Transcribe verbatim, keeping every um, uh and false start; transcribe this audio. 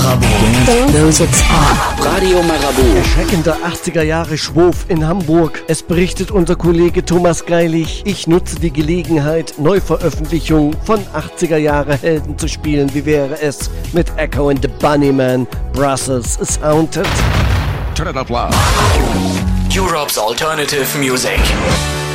Marabout. Goes it's on. Radio Marabout. Erschreckender achtziger Jahre Schwurf in Hamburg. Es berichtet unser Kollege Thomas Geilig. Ich nutze die Gelegenheit, Neuveröffentlichung von achtziger Jahre Helden zu spielen. Wie wäre es mit Echo and the Bunnymen? Brussels is haunted. Turn it up loud. Europe's alternative music.